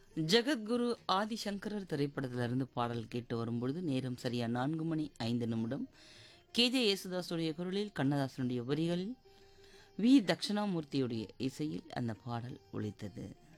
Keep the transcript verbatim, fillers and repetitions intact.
ஜெகத்குரு ஆதிசங்கரர் திரைப்படத்திலிருந்து பாடல் கேட்டு வரும்பொழுது நேரம் சரியா நான்கு மணி ஐந்து நிமிடம். கேஜே யேசுதாஸுடைய குரலில், கண்ணதாசனுடைய வரிகளில், வி தட்சிணாமூர்த்தியுடைய இசையில் அந்த பாடல் ஒலித்தது.